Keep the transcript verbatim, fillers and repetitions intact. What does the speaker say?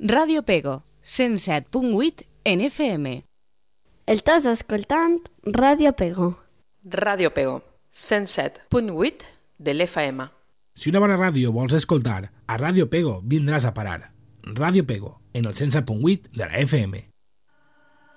Ràdio Pego, cent set punt vuit en F M. Estàs escoltant Ràdio Pego. Ràdio Pego, cent set punt vuit de l'F M. Si una bona ràdio vols escoltar, a Ràdio Pego vindràs a parar. Ràdio Pego, en el cent set punt vuit de la F M.